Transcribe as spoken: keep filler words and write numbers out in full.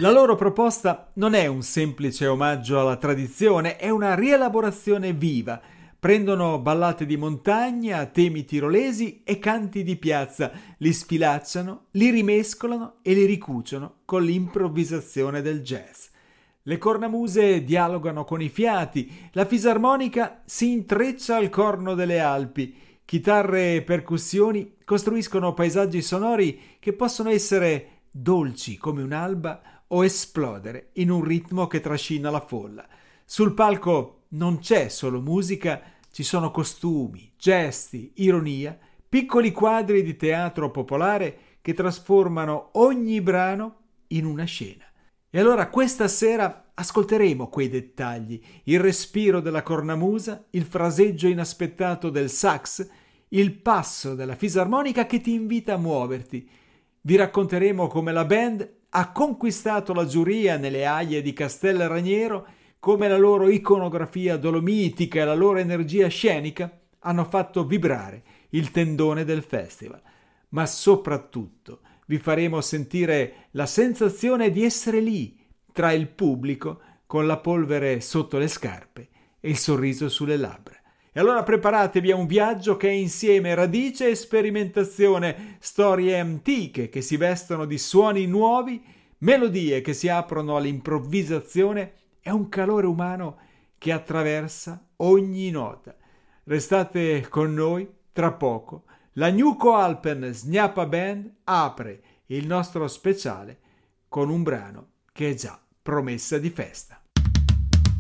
La loro proposta non è un semplice omaggio alla tradizione, è una rielaborazione viva. Prendono ballate di montagna, temi tirolesi e canti di piazza, li sfilacciano, li rimescolano e li ricuciono con l'improvvisazione del jazz. Le cornamuse dialogano con i fiati, la fisarmonica si intreccia al corno delle Alpi, chitarre e percussioni costruiscono paesaggi sonori che possono essere dolci come un'alba o esplodere in un ritmo che trascina la folla. Sul palco non c'è solo musica, ci sono costumi, gesti, ironia, piccoli quadri di teatro popolare che trasformano ogni brano in una scena. E allora questa sera ascolteremo quei dettagli, il respiro della cornamusa, il fraseggio inaspettato del sax, il passo della fisarmonica che ti invita a muoverti. Vi racconteremo come la band ha conquistato la giuria nelle Aie di Castel Raniero, come la loro iconografia dolomitica e la loro energia scenica hanno fatto vibrare il tendone del festival. Ma soprattutto vi faremo sentire la sensazione di essere lì, tra il pubblico, con la polvere sotto le scarpe e il sorriso sulle labbra. E allora preparatevi a un viaggio che è insieme radice e sperimentazione, storie antiche che si vestono di suoni nuovi, melodie che si aprono all'improvvisazione e un calore umano che attraversa ogni nota. Restate con noi, tra poco la Nuco Alpen Snappa Band apre il nostro speciale con un brano che è già promessa di festa.